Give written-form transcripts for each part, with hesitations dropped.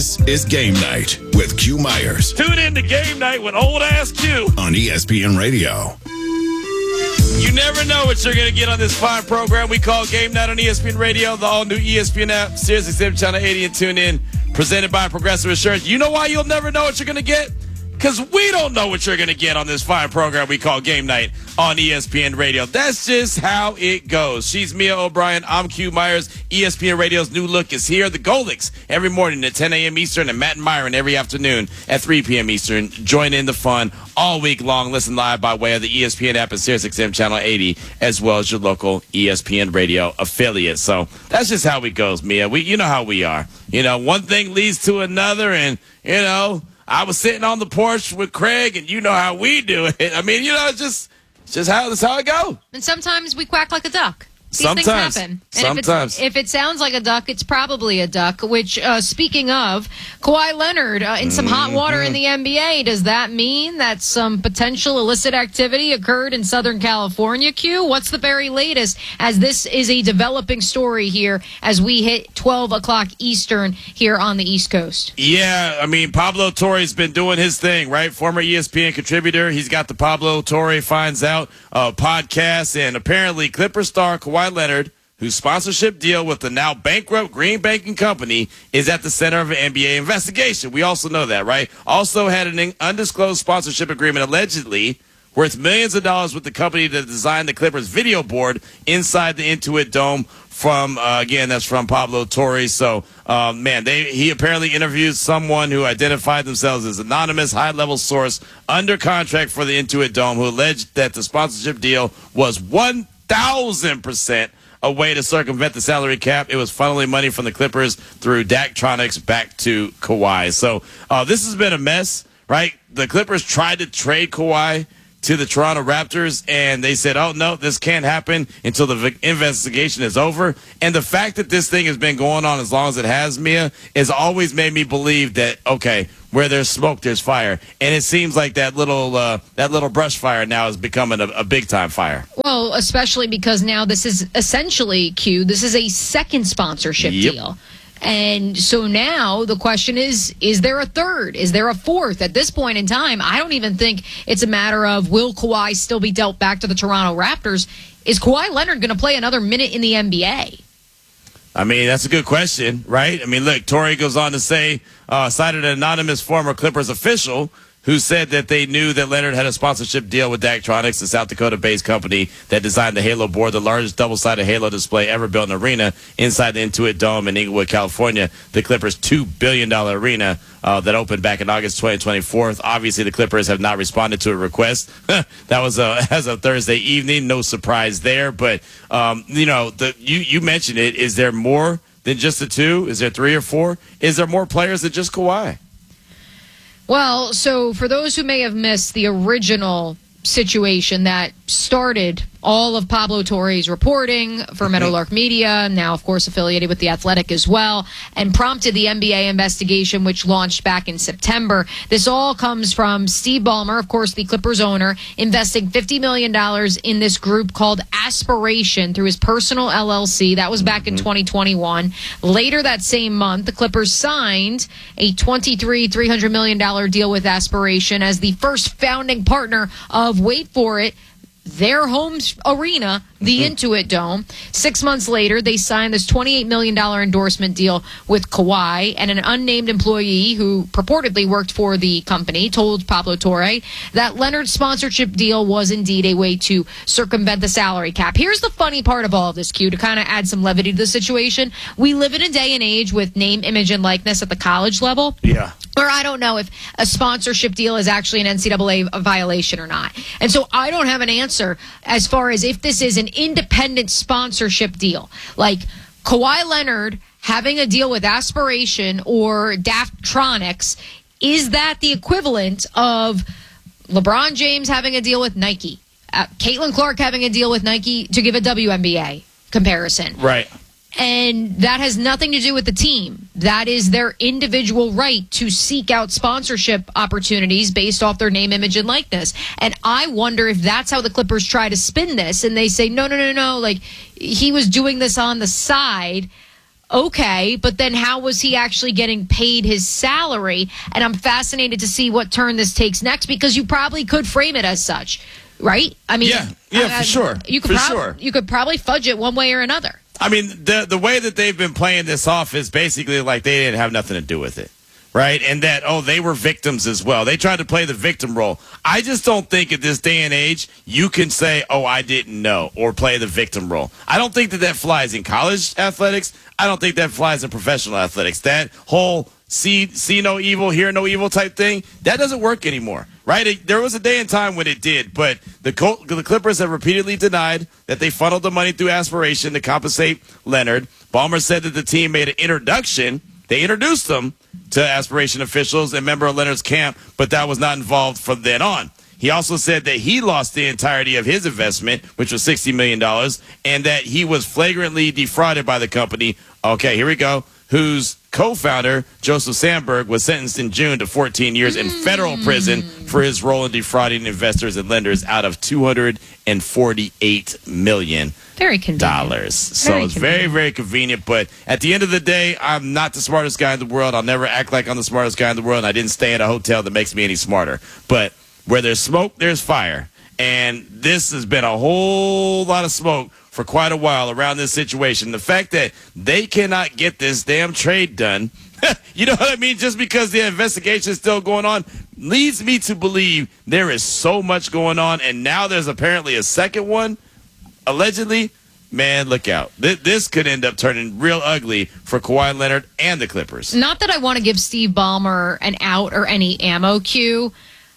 This is Game Night with Q Myers. Tune in to Game Night with old ass Q on ESPN Radio. You never know what you're going to get on this fine program we call Game Night on ESPN Radio, the all-new ESPN app, SiriusXM Channel 80, and tune in, presented by Progressive Insurance. You know why you'll never know what you're going to get? Because we don't know what you're going to get on this fine program we call Game Night on ESPN Radio. That's just how it goes. She's Mia O'Brien. I'm Q Myers. ESPN Radio's new look is here. The Goldics every morning at 10 a.m. Eastern, and Matt and Myron every afternoon at 3 p.m. Eastern. Join in the fun all week long. Listen live by way of the ESPN app and SiriusXM Channel 80, as well as your local ESPN Radio affiliate. So that's just how it goes, Mia. You know how we are. You know, one thing leads to another, and, you know, I was sitting on the porch with Craig, and you know how we do it. I mean, you know, it's just how it goes. And sometimes we quack like a duck. These Sometimes. things happen. And Sometimes. if it sounds like a duck, it's probably a duck, which, speaking of, Kawhi Leonard in some hot water in the NBA. Does that mean that some potential illicit activity occurred in Southern California, Q? What's the very latest, as this is a developing story here as we hit 12 o'clock Eastern here on the East Coast? Yeah, I mean, Pablo Torre's been doing his thing, right? Former ESPN contributor. He's got the Pablo Torre Finds Out podcast, and apparently Clipper star Kawhi Leonard, whose sponsorship deal with the now bankrupt Green Banking Company is at the center of an NBA investigation. We also know that, right? Also had an undisclosed sponsorship agreement allegedly worth millions of dollars with the company that designed the Clippers video board inside the Intuit Dome from, again, that's from Pablo Torre. So, he apparently interviewed someone who identified themselves as anonymous high-level source under contract for the Intuit Dome, who alleged that the sponsorship deal was 1,000% a way to circumvent the salary cap. It was funneling money from the Clippers through Daktronics back to Kawhi. So this has been a mess, right? The Clippers tried to trade Kawhi to the Toronto Raptors, and they said, oh, no, this can't happen until the investigation is over. And the fact that this thing has been going on as long as it has, Mia, has always made me believe that, okay, where there's smoke, there's fire. And it seems like that little brush fire now is becoming a big-time fire. Well, especially because now this is essentially, Q, this is a second sponsorship deal. And so now the question is there a third? Is there a fourth? At this point in time, I don't even think it's a matter of will Kawhi still be dealt back to the Toronto Raptors. Is Kawhi Leonard going to play another minute in the NBA? I mean, that's a good question, right? I mean, look, Torrey goes on to say, cited an anonymous former Clippers official who said that they knew that Leonard had a sponsorship deal with Daktronics, the South Dakota-based company that designed the Halo board, the largest double-sided Halo display ever built in an arena inside the Intuit Dome in Inglewood, California, the Clippers' $2 billion arena that opened back in August 2024. Obviously, the Clippers have not responded to a request. That was as of Thursday evening. No surprise there. But, you mentioned it. Is there more than just the two? Is there three or four? Is there more players than just Kawhi? Well, so for those who may have missed the original situation that started all of Pablo Torre's reporting for Meadowlark Media, now, of course, affiliated with The Athletic as well, and prompted the NBA investigation, which launched back in September. This all comes from Steve Ballmer, of course, the Clippers owner, investing $50 million in this group called Aspiration through his personal LLC. That was back in 2021. Later that same month, the Clippers signed a $300 million deal with Aspiration as the first founding partner of, wait for it, their home arena, the Intuit Dome. 6 months later, they signed this $28 million endorsement deal with Kawhi, and an unnamed employee who purportedly worked for the company told Pablo Torre that Leonard's sponsorship deal was indeed a way to circumvent the salary cap. Here's the funny part of all of this, Q, to kind of add some levity to the situation. We live in a day and age with name, image, and likeness at the college level. Yeah. Or I don't know if a sponsorship deal is actually an NCAA violation or not. And so I don't have an answer as far as if this is an independent sponsorship deal. Like Kawhi Leonard having a deal with Aspiration or Daktronics, is that the equivalent of LeBron James having a deal with Nike? Caitlin Clark having a deal with Nike, to give a WNBA comparison. Right. And that has nothing to do with the team. That is their individual right to seek out sponsorship opportunities based off their name, image, and likeness. And I wonder if that's how the Clippers try to spin this. And they say, no. Like, he was doing this on the side Okay, but then how was he actually getting paid his salary? And I'm fascinated to see what turn this takes next, because you probably could frame it as such, right? I mean, for sure. You could probably fudge it one way or another. I mean, the way that they've been playing this off is basically like they didn't have nothing to do with it, right? And that, they were victims as well. They tried to play the victim role. I just don't think at this day and age you can say, I didn't know, or play the victim role. I don't think that flies in college athletics. I don't think that flies in professional athletics. That whole see no evil, hear no evil type thing, that doesn't work anymore, right? There was a day and time when it did, but the Clippers have repeatedly denied that they funneled the money through Aspiration to compensate Leonard. Ballmer said that the team made an introduction. They introduced them to Aspiration officials and member of Leonard's camp, but that was not involved from then on. He also said that he lost the entirety of his investment, which was $60 million, and that he was flagrantly defrauded by the company. Okay, here we go. Whose co-founder, Joseph Sandberg, was sentenced in June to 14 years in federal prison for his role in defrauding investors and lenders out of $248 million. Very convenient. So it's very, very convenient. But at the end of the day, I'm not the smartest guy in the world. I'll never act like I'm the smartest guy in the world. And I didn't stay in a hotel that makes me any smarter. But where there's smoke, there's fire. And this has been a whole lot of smoke for quite a while around this situation. The fact that they cannot get this damn trade done, you know what I mean? Just because the investigation is still going on leads me to believe there is so much going on. And now there's apparently a second one, allegedly. Man, look out. This could end up turning real ugly for Kawhi Leonard and the Clippers. Not that I want to give Steve Ballmer an out or any ammo cue,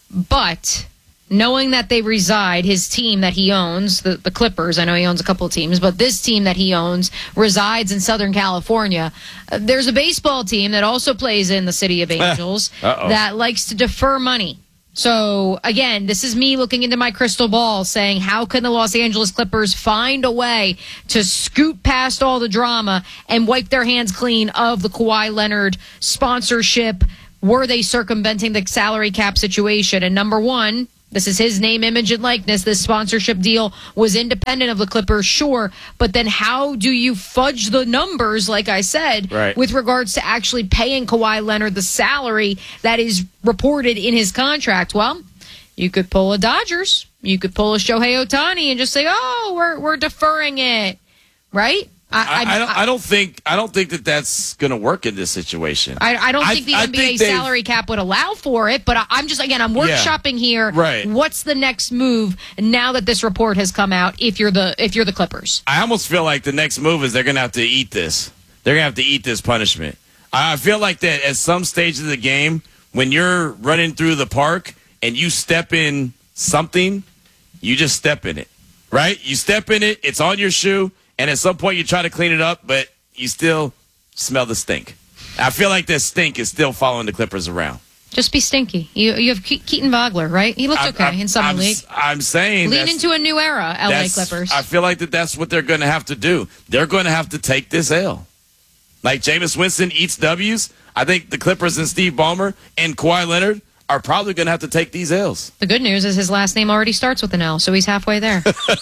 but knowing that they reside, his team that he owns, the Clippers, I know he owns a couple of teams, but this team that he owns resides in Southern California. There's a baseball team that also plays in the City of Angels that likes to defer money. So, again, this is me looking into my crystal ball saying, how can the Los Angeles Clippers find a way to scoot past all the drama and wipe their hands clean of the Kawhi Leonard sponsorship? Were they circumventing the salary cap situation? And number one, this is his name, image, and likeness. This sponsorship deal was independent of the Clippers, sure. But then how do you fudge the numbers, like I said, with regards to actually paying Kawhi Leonard the salary that is reported in his contract? Well, you could pull a Dodgers. You could pull a Shohei Ohtani and just say, we're deferring it, right? I don't think that that's going to work in this situation. I don't think the NBA salary cap would allow for it, but I'm workshopping here. Right. What's the next move now that this report has come out? If you're the Clippers, I almost feel like the next move is they're going to have to eat this. They're going to have to eat this punishment. I feel like that at some stage of the game, when you're running through the park and you step in something, you just step in it, right? You step in it, it's on your shoe. And at some point, you try to clean it up, but you still smell the stink. I feel like that stink is still following the Clippers around. Just be stinky. You have Keaton Vogler, right? He looked okay in summer league. I'm saying lean into a new era, LA Clippers. I feel like that's what they're going to have to do. They're going to have to take this L. Like Jameis Winston eats W's, I think the Clippers and Steve Ballmer and Kawhi Leonard are probably going to have to take these L's. The good news is his last name already starts with an L, so he's halfway there.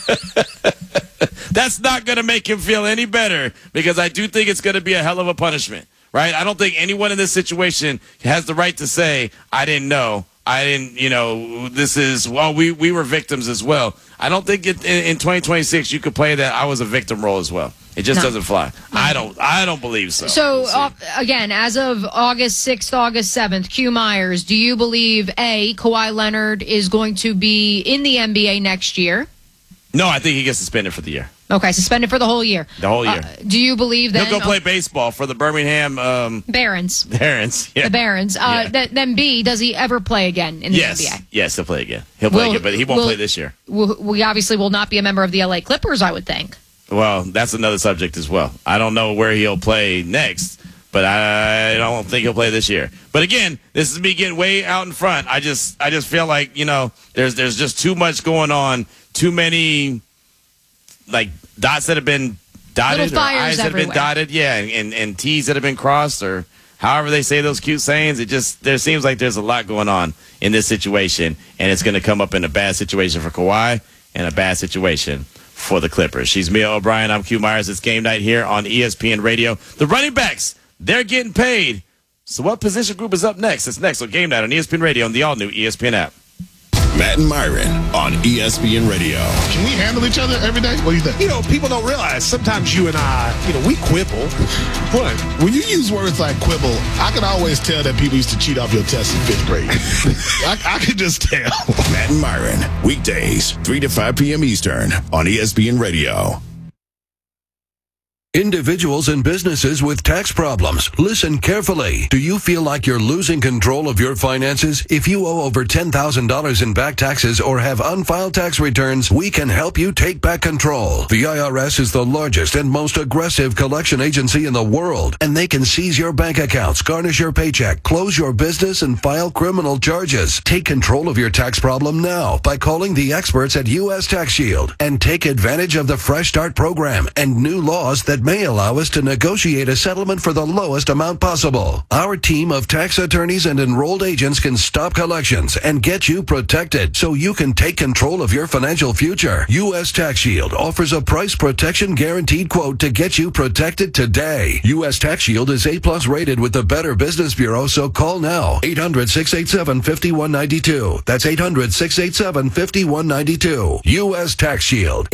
That's not going to make him feel any better, because I do think it's going to be a hell of a punishment, right? I don't think anyone in this situation has the right to say, I didn't know. We were victims as well. I don't think in 2026 you could play that I was a victim role as well. It just doesn't fly. No. I don't believe so. So, again, as of August 6th, August 7th, Q Myers, do you believe, A, Kawhi Leonard is going to be in the NBA next year? No, I think he gets suspended for the year. Okay, suspended for the whole year. The whole year. Do you believe that he'll go play baseball for the Birmingham Barons? Yeah. The Barons. Then B, does he ever play again in the NBA? Yes, he'll play again. He'll play again, but he won't play this year. We obviously will not be a member of the LA Clippers, I would think. Well, that's another subject as well. I don't know where he'll play next, but I don't think he'll play this year. But again, this is me getting way out in front. I just feel like, there's just too much going on, too many like dots that have been dotted, or I's that have been dotted, and T's that have been crossed, or however they say those cute sayings. There seems like there's a lot going on in this situation, and it's going to come up in a bad situation for Kawhi and a bad situation for the Clippers. She's Mia O'Brien. I'm Q Myers. It's game night here on ESPN Radio. The running backs, they're getting paid. So what position group is up next? It's next on Game Night on ESPN Radio and the all-new ESPN app. Matt and Myron on ESPN Radio. Can we handle each other every day? What do you think? You know, people don't realize sometimes you and I, we quibble. What? When you use words like quibble, I can always tell that people used to cheat off your test in 5th grade. I can just tell. Matt and Myron, weekdays, 3 to 5 p.m. Eastern on ESPN Radio. Individuals and businesses with tax problems, listen carefully. Do you feel like you're losing control of your finances? If you owe over $10,000 in back taxes or have unfiled tax returns, we can help you take back control. The IRS is the largest and most aggressive collection agency in the world, and they can seize your bank accounts, garnish your paycheck, close your business, and file criminal charges. Take control of your tax problem now by calling the experts at U.S. Tax Shield and take advantage of the Fresh Start program and new laws that may allow us to negotiate a settlement for the lowest amount possible. Our team of tax attorneys and enrolled agents can stop collections and get you protected so you can take control of your financial future. U.S. Tax Shield offers a price protection guaranteed quote to get you protected today. U.S. Tax Shield is A+ rated with the Better Business Bureau, so call now. 800-687-5192. That's 800-687-5192. U.S. Tax Shield.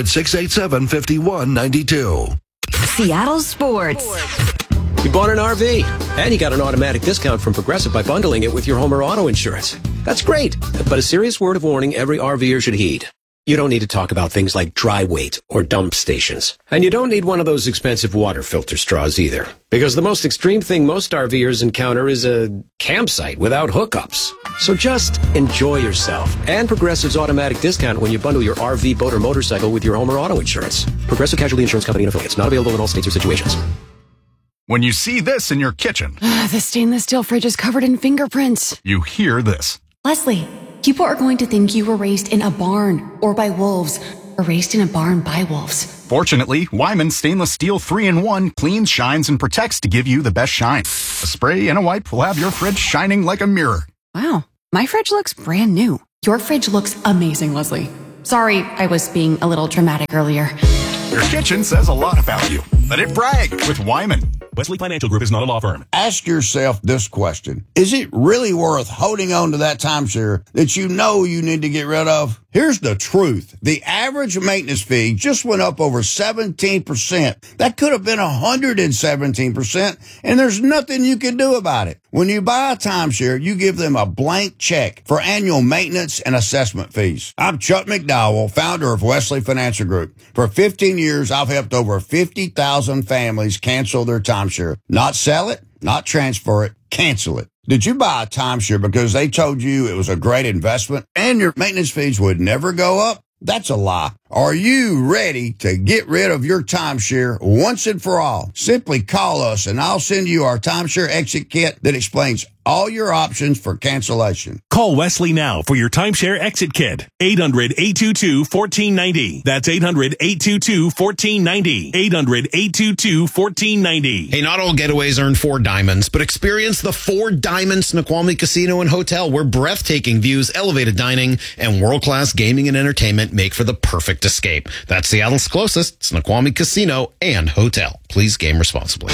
800-687-5192. Seattle Sports. You bought an RV, and you got an automatic discount from Progressive by bundling it with your home or auto insurance. That's great, but a serious word of warning every RVer should heed. You don't need to talk about things like dry weight or dump stations. And you don't need one of those expensive water filter straws either. Because the most extreme thing most RVers encounter is a campsite without hookups. So just enjoy yourself and Progressive's automatic discount when you bundle your RV, boat, or motorcycle with your home or auto insurance. Progressive Casualty Insurance Company and affiliates. Not available in all states or situations. When you see this in your kitchen, the stainless steel fridge is covered in fingerprints. You hear this. Leslie, people are going to think you were raised in a barn or by wolves or raised in a barn by wolves. Fortunately, Wyman Stainless Steel 3-in-1 cleans, shines, and protects to give you the best shine. A spray and a wipe will have your fridge shining like a mirror. Wow, my fridge looks brand new. Your fridge looks amazing, Leslie. Sorry, I was being a little dramatic earlier. Your kitchen says a lot about you. Let it brag with Wyman. Wesley Financial Group is not a law firm. Ask yourself this question. Is it really worth holding on to that timeshare that you know you need to get rid of? Here's the truth. The average maintenance fee just went up over 17%. That could have been 117%, and there's nothing you can do about it. When you buy a timeshare, you give them a blank check for annual maintenance and assessment fees. I'm Chuck McDowell, founder of Wesley Financial Group. For 15 years, I've helped over 50,000 families cancel their timeshare. Not sell it, not transfer it, cancel it. Did you buy a timeshare because they told you it was a great investment and your maintenance fees would never go up? That's a lie. Are you ready to get rid of your timeshare once and for all? Simply call us and I'll send you our timeshare exit kit that explains all your options for cancellation. Call Wesley now for your timeshare exit kit. 800-822-1490. That's 800-822-1490. 800-822-1490. Hey, not all getaways earn 4 diamonds, but experience the 4 Diamonds Snoqualmie Casino and Hotel, where breathtaking views, elevated dining, and world-class gaming and entertainment make for the perfect escape. That's Seattle's closest Snoqualmie Casino and Hotel. Please game responsibly.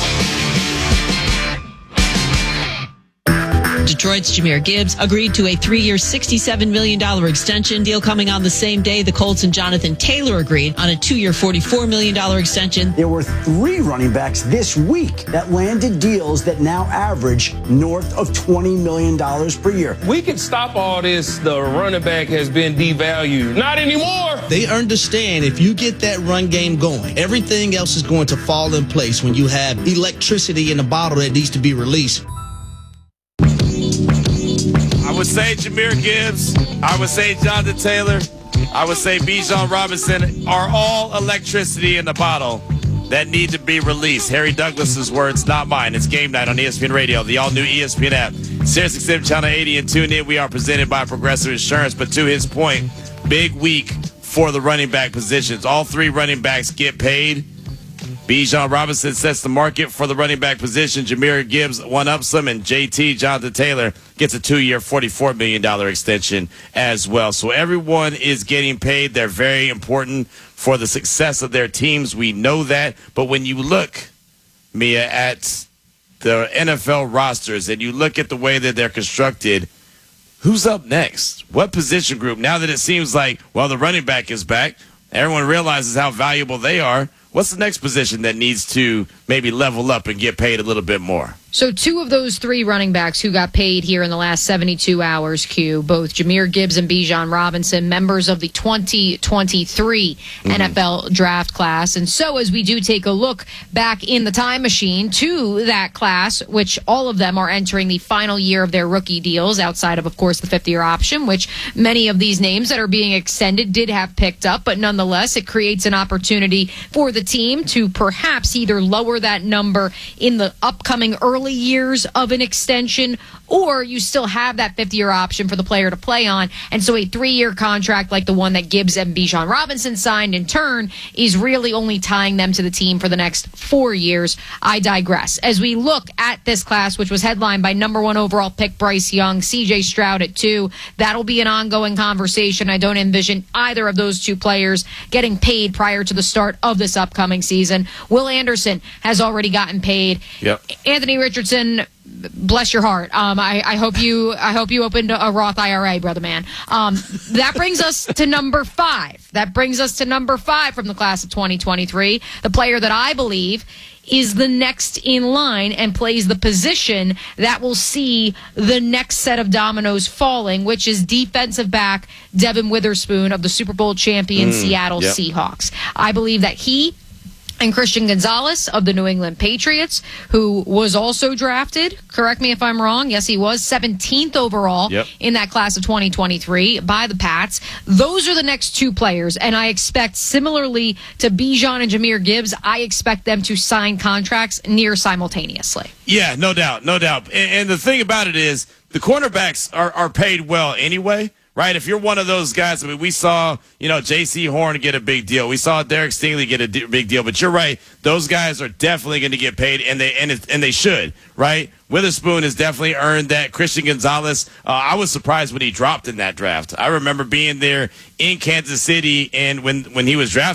Detroit's Jahmyr Gibbs agreed to a 3-year, $67 million extension deal coming on the same day. The Colts and Jonathan Taylor agreed on a 2-year, $44 million extension. There were 3 running backs this week that landed deals that now average north of $20 million per year. We could stop all this. The running back has been devalued. Not anymore. They understand if you get that run game going, everything else is going to fall in place when you have electricity in the bottle that needs to be released. I would say Jahmyr Gibbs. I would say Jonathan Taylor. I would say Bijan Robinson are all electricity in the bottle that need to be released. Harry Douglas's words, not mine. It's Game Night on ESPN Radio, the all-new ESPN app. Sirius XM Channel 80 and tune in. We are presented by Progressive Insurance. But to his point, big week for the running back positions. All 3 running backs get paid. Bijan Robinson sets the market for the running back position. Jahmyr Gibbs one-ups him, and JT, Jonathan Taylor, gets a 2-year, $44 million extension as well. So everyone is getting paid. They're very important for the success of their teams. We know that. But when you look, Mia, at the NFL rosters and you look at the way that they're constructed, who's up next? What position group? Now that it seems like, well, the running back is back, everyone realizes how valuable they are. What's the next position that needs to maybe level up and get paid a little bit more? So 2 of those 3 running backs who got paid here in the last 72 hours, Q, both Jahmyr Gibbs and Bijan Robinson, members of the 2023 NFL draft class. And so as we do take a look back in the time machine to that class, which all of them are entering the final year of their rookie deals outside of course, the 5th-year option, which many of these names that are being extended did have picked up. But nonetheless, it creates an opportunity for the team to perhaps either lower that number in the upcoming early years of an extension, or you still have that 5th-year option for the player to play on. And so a 3-year contract like the one that Gibbs and Bijan Robinson signed in turn is really only tying them to the team for the next 4 years. I digress. As we look at this class, which was headlined by number 1 overall pick Bryce Young, C.J. Stroud at 2, that'll be an ongoing conversation. I don't envision either of those 2 players getting paid prior to the start of this upcoming season. Will Anderson has already gotten paid. Yep. Anthony Richardson, bless your heart. I hope you opened a Roth IRA, brother man. That brings us to number 5. That brings us to number 5 from the class of 2023. The player that I believe is the next in line and plays the position that will see the next set of dominoes falling, which is defensive back Devin Witherspoon of the Super Bowl champion Seattle Seahawks. I believe that he and Christian Gonzalez of the New England Patriots, who was also drafted, correct me if I'm wrong, yes, he was 17th overall in that class of 2023 by the Pats. Those are the next 2 players, and I expect similarly to Bijan and Jahmyr Gibbs, I expect them to sign contracts near simultaneously. Yeah, no doubt, no doubt. And the thing about it is the cornerbacks are paid well anyway. Right, if you're one of those guys, I mean, we saw, J.C. Horn get a big deal. We saw Derek Stingley get a big deal. But you're right; those guys are definitely going to get paid, and they should. Right, Witherspoon has definitely earned that. Christian Gonzalez, I was surprised when he dropped in that draft. I remember being there in Kansas City, and when he was drafted.